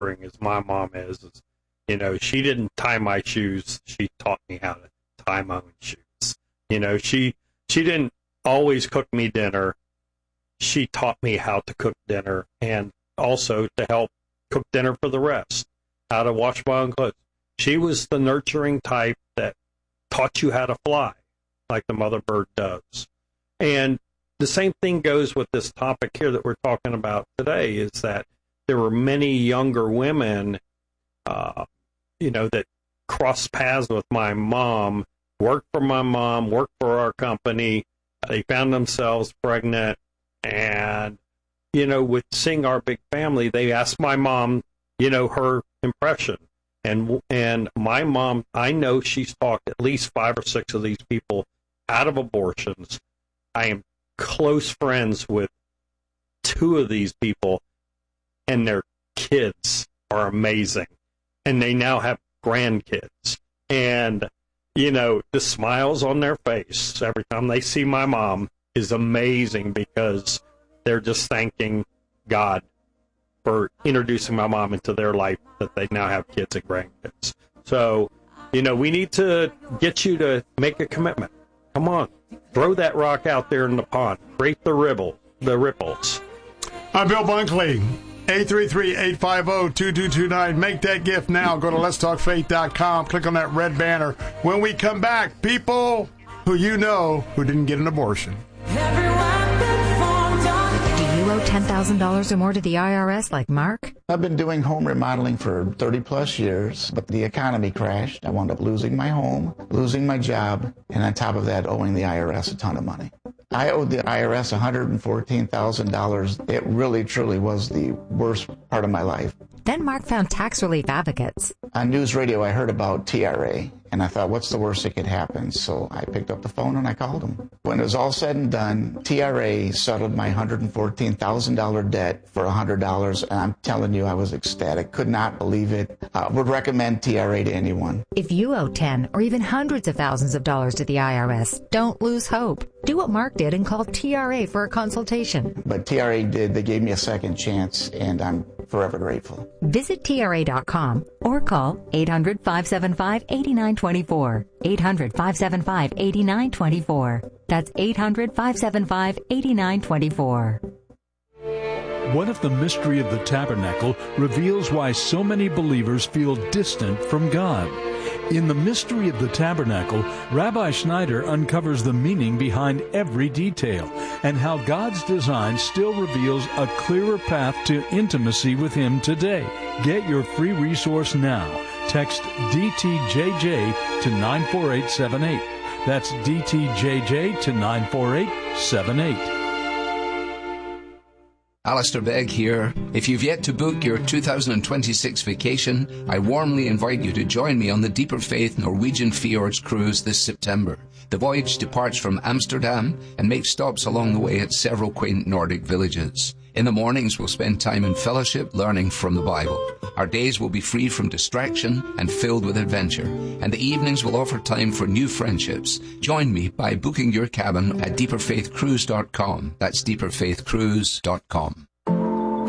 nurturing as my mom is, you know, she didn't tie my shoes. She taught me how to tie my own shoes. You know, she didn't always cook me dinner. She taught me how to cook dinner and also to help cook dinner for the rest, how to wash my own clothes. She was the nurturing type that taught you how to fly like the mother bird does. And the same thing goes with this topic here that we're talking about today, is that there were many younger women, you know, that crossed paths with my mom, worked for my mom, worked for our company. They found themselves pregnant. And, you know, with seeing our big family, they asked my mom, you know, her impression. And my mom, I know she's talked at least 5 or 6 of these people out of abortions. I am close friends with 2 of these people, and their kids are amazing. And they now have grandkids. And, you know, the smiles on their face every time they see my mom is amazing, because they're just thanking God for introducing my mom into their life, that they now have kids and grandkids. So, you know, we need to get you to make a commitment. Come on, throw that rock out there in the pond. Create the ripples. I'm Bill Bunkley. 833-850-2229. Make that gift now. Go to letstalkfaith.com. Click on that red banner. When we come back, people who you know who didn't get an abortion. $10,000 or more to the IRS like Mark? I've been doing home remodeling for 30 plus years, but the economy crashed. I wound up losing my home, losing my job, and on top of that, owing the IRS a ton of money. I owed the IRS $114,000. It really, truly was the worst part of my life. Then Mark found tax relief advocates. On news radio, I heard about TRA, and I thought, what's the worst that could happen? So I picked up the phone and I called them. When it was all said and done, TRA settled my $114,000 debt for $100, and I'm telling you, I was ecstatic. Could not believe it. Would recommend TRA to anyone. If you owe 10 or even hundreds of thousands of dollars to the IRS, don't lose hope. Do what Mark did and call TRA for a consultation. But TRA did. They gave me a second chance, and I'm forever grateful. Visit TRA.com or call 800-575-8924. 800-575-8924. That's 800-575-8924. What if the mystery of the tabernacle reveals why so many believers feel distant from God? In The Mystery of the Tabernacle, Rabbi Schneider uncovers the meaning behind every detail and how God's design still reveals a clearer path to intimacy with Him today. Get your free resource now. Text DTJJ to 94878. That's DTJJ to 94878. Alistair Begg here. If you've yet to book your 2026 vacation, I warmly invite you to join me on the Deeper Faith Norwegian Fjords cruise this September. The voyage departs from Amsterdam and makes stops along the way at several quaint Nordic villages. In the mornings, we'll spend time in fellowship learning from the Bible. Our days will be free from distraction and filled with adventure. And the evenings will offer time for new friendships. Join me by booking your cabin at deeperfaithcruise.com. That's deeperfaithcruise.com.